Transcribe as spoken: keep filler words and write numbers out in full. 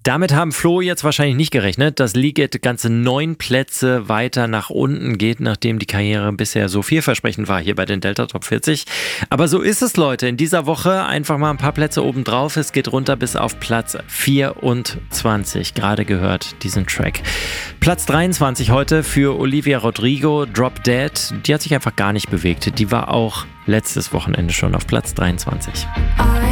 Damit haben Flo jetzt wahrscheinlich nicht gerechnet, dass Liget ganze neun Plätze weiter nach unten geht, nachdem die Karriere bisher so vielversprechend war hier bei den Delta Top vierzig. Aber so ist es, Leute. In dieser Woche einfach mal ein paar Plätze oben drauf. Es geht runter bis auf Platz vierundzwanzig. Gerade gehört diesen Track. Platz dreiundzwanzig heute für Olivia Rodrigo, Drop Dead. Die hat sich einfach gar nicht bewegt. Die war auch letztes Wochenende schon auf Platz dreiundzwanzig. I